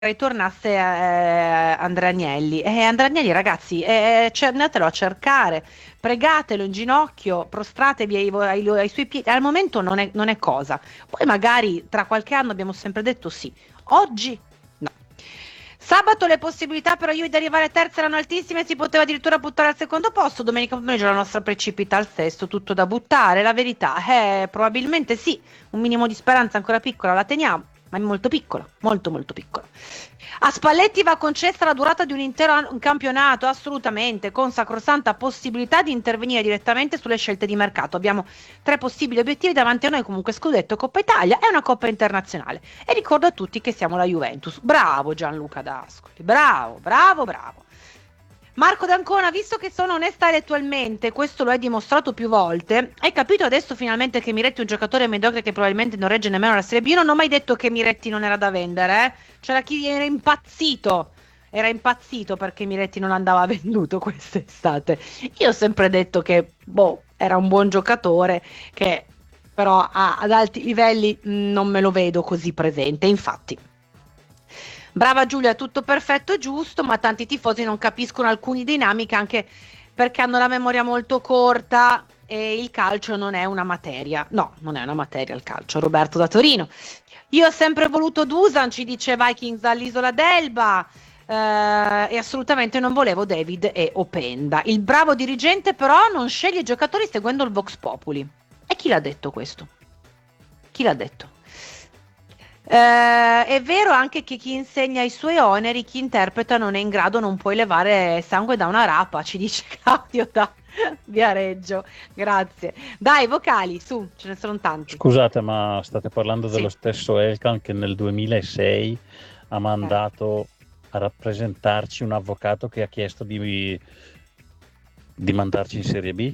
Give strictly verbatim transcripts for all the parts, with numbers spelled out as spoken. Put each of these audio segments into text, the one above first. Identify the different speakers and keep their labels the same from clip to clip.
Speaker 1: ritornasse eh, Andrea Agnelli. E Andrea Agnelli, ragazzi, eh, cioè, andatelo a cercare, pregatelo in ginocchio, prostratevi ai, ai- ai suoi piedi. Al momento non è, non è cosa. Poi magari tra qualche anno abbiamo sempre detto sì. Oggi no. Sabato le possibilità per io di arrivare terza erano altissime, si poteva addirittura buttare al secondo posto. Domenica pomeriggio la nostra precipita al sesto, tutto da buttare. La verità è probabilmente sì, un minimo di speranza ancora piccola la teniamo, ma è molto piccola, molto molto piccola. A Spalletti va concessa la durata di un intero an- un campionato, assolutamente, con sacrosanta possibilità di intervenire direttamente sulle scelte di mercato. Abbiamo tre possibili obiettivi davanti a noi, comunque scudetto, Coppa Italia e una Coppa internazionale. E ricordo a tutti che siamo la Juventus. Bravo Gianluca D'Ascoli, bravo, bravo, bravo. Marco D'Ancona, visto che sono onesta elettualmente, questo lo hai dimostrato più volte, hai capito adesso finalmente che Miretti è un giocatore mediocre che probabilmente non regge nemmeno la Serie B? Io non ho mai detto che Miretti non era da vendere, eh? C'era chi era impazzito, era impazzito perché Miretti non andava venduto quest'estate. Io ho sempre detto che, boh, era un buon giocatore, che però a- ad alti livelli mh, non me lo vedo così presente, infatti. Brava Giulia, tutto perfetto e giusto, ma tanti tifosi non capiscono alcune dinamiche anche perché hanno la memoria molto corta e il calcio non è una materia. No, non è una materia il calcio. Roberto da Torino. Io ho sempre voluto Dusan, ci dice Vikings dall'isola d'Elba. eh, e assolutamente non volevo David e Openda. Il bravo dirigente però non sceglie i giocatori seguendo il Vox Populi. E chi l'ha detto questo? Chi l'ha detto? Eh, è vero anche che chi insegna i suoi oneri, chi interpreta non è in grado, non puoi levare sangue da una rapa, ci dice Claudio da Viareggio. Grazie. Dai, vocali, su, ce ne sono tanti.
Speaker 2: Scusate, ma state parlando dello
Speaker 1: Sì.
Speaker 2: stesso Elkan che nel duemilasei ha
Speaker 1: Eh.
Speaker 2: mandato a rappresentarci un avvocato che ha chiesto di, di mandarci in Serie B?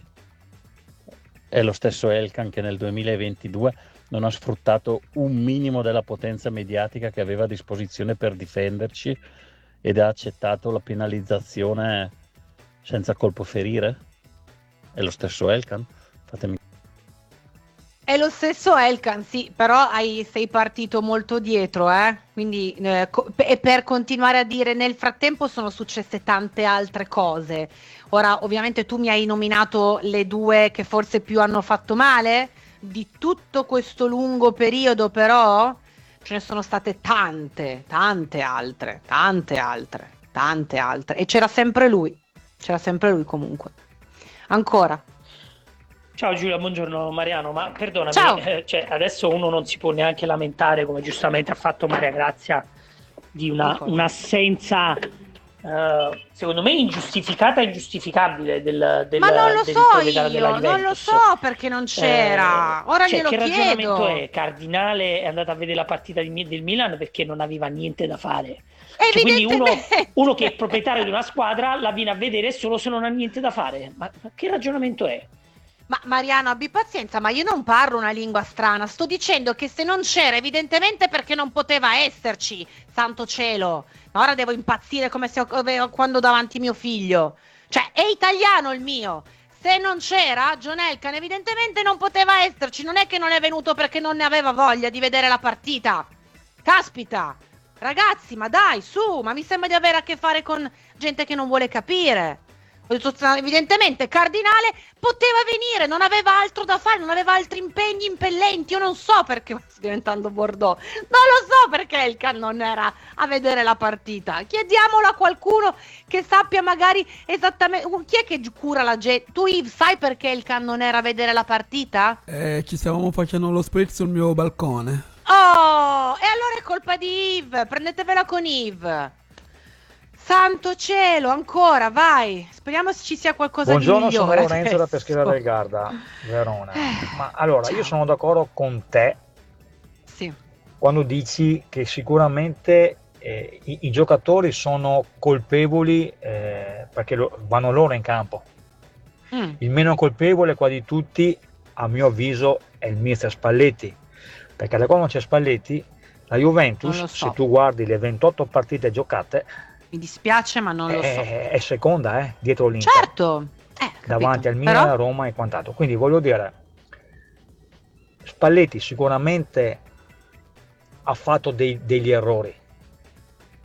Speaker 2: È lo stesso Elkan che nel duemilaventidue non ha sfruttato un minimo della potenza mediatica che aveva a disposizione per difenderci ed ha accettato la penalizzazione senza colpo ferire? È lo stesso Elkan? Fatemi.
Speaker 1: È lo stesso Elkan, sì, però hai- sei partito molto dietro, eh? Quindi, eh, co- e per continuare a dire, nel frattempo sono successe tante altre cose. Ora, ovviamente tu mi hai nominato le due che forse più hanno fatto male. Di tutto questo lungo periodo, però, ce ne sono state tante, tante altre, tante altre, tante altre. E c'era sempre lui, c'era sempre lui comunque. Ancora.
Speaker 3: Ciao Giulia, buongiorno Mariano, ma perdonami,
Speaker 1: Ciao.
Speaker 3: eh, cioè, adesso uno non si può neanche lamentare, come giustamente ha fatto Maria Grazia, di
Speaker 1: Di
Speaker 3: una,
Speaker 1: cosa?
Speaker 3: un'assenza, eh, secondo me, ingiustificata e ingiustificabile del,
Speaker 1: Ma non
Speaker 3: del-
Speaker 1: lo
Speaker 3: del
Speaker 1: so
Speaker 3: proprietario della
Speaker 1: io, non lo
Speaker 3: Juventus.
Speaker 1: so perché non
Speaker 3: Eh,
Speaker 1: c'era. Ora
Speaker 3: cioè,
Speaker 1: glielo
Speaker 3: che ragionamento
Speaker 1: chiedo.
Speaker 3: è? Cardinale è andato a vedere la partita di Mi- del Milan perché non aveva niente da fare. Cioè, quindi uno, uno che è
Speaker 1: Evidentemente.
Speaker 3: proprietario di una squadra la viene a vedere solo se non ha niente da fare. Ma, ma che ragionamento è?
Speaker 1: Ma Mariano, abbi pazienza, ma io non parlo una lingua strana. Sto dicendo che se non c'era, evidentemente perché non poteva esserci. Santo cielo. Ma ora devo impazzire come se ho- quando ho davanti mio figlio. Cioè, è italiano il mio. Se non c'era, John Elkan evidentemente non poteva esserci. Non è che non è venuto perché non ne aveva voglia di vedere la partita. Caspita. Ragazzi, ma dai, su, ma mi sembra di avere a che fare con gente che non vuole capire. Ho detto, evidentemente Cardinale poteva venire, non aveva altro da fare, non aveva altri impegni impellenti. Io non so perché sto diventando Bordeaux. Non lo so perché il can non era a vedere la partita. Chiediamolo a qualcuno che sappia magari esattamente. Chi è che cura la gente? Tu, Yves, sai perché il can non era a vedere la partita?
Speaker 4: Eh, ci stavamo facendo lo spritz sul mio balcone.
Speaker 1: Oh, e allora è colpa di Yves. Prendetevela con Yves. Santo cielo, ancora, vai. Speriamo ci sia qualcosa di
Speaker 5: Buongiorno, sono
Speaker 1: migliore
Speaker 5: Lorenzo da Peschiera
Speaker 1: adesso.
Speaker 5: del Garda, Verona. Ma
Speaker 1: Eh,
Speaker 5: allora, io
Speaker 1: ciao.
Speaker 5: sono d'accordo con te
Speaker 1: Sì.
Speaker 5: quando dici che sicuramente eh, i, i giocatori sono colpevoli eh, perché lo- vanno loro in campo.
Speaker 1: Mm,
Speaker 5: Il meno colpevole qua di tutti, a mio avviso, è il mister Spalletti, perché da quando c'è Spalletti, la
Speaker 1: non
Speaker 5: Juventus,
Speaker 1: lo
Speaker 5: se
Speaker 1: so.
Speaker 5: tu guardi le ventotto partite giocate,
Speaker 1: Mi dispiace, ma non lo so.
Speaker 5: è, è seconda eh, dietro l'Inter,
Speaker 1: Certo. Eh,
Speaker 5: davanti
Speaker 1: capito.
Speaker 5: al Milan,
Speaker 1: Però
Speaker 5: a Roma e quant'altro. Quindi voglio dire, Spalletti sicuramente ha fatto dei- degli errori,